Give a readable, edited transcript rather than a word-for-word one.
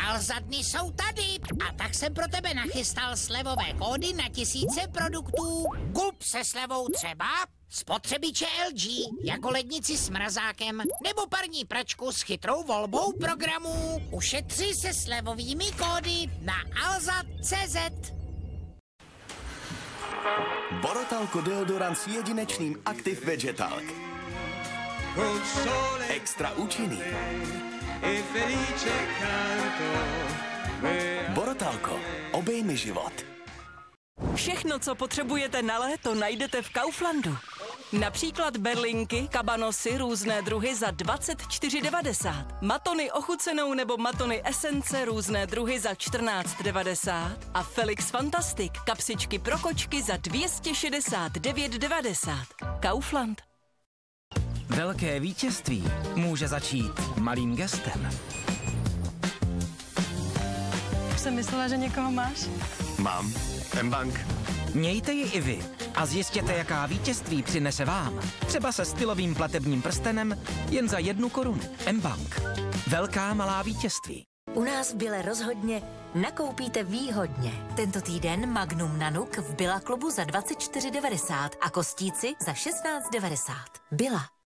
Alza dny jsou tady a tak jsem pro tebe nachystal slevové kódy na tisíce produktů. Kup se slevou třeba spotřebiče LG, jako lednici s mrazákem, nebo parní pračku s chytrou volbou programů. Ušetři se slevovými kódy na alza.cz. Borotalco deodorant s jedinečným Active Vegetalk. Extra účinný. Borotalco, obejmi život. Všechno, co potřebujete na léto, najdete v Kauflandu. Například berlinky, kabanosy, různé druhy za 24,90. Matony ochucenou nebo matony esence různé druhy za 14,90. A Felix Fantastic, kapsičky pro kočky za 269,90. Kaufland. Velké vítězství může začít malým gestem. Už jsem myslela, že někoho máš. Mám. mBank. Mějte ji i vy a zjistěte, jaká vítězství přinese vám. Třeba se stylovým platebním prstenem jen za 1 korunu. mBank. Velká malá vítězství. U nás v Bile rozhodně nakoupíte výhodně. Tento týden Magnum Nanuk v Billa klubu za 24,90 a kostíci za 16,90. Billa.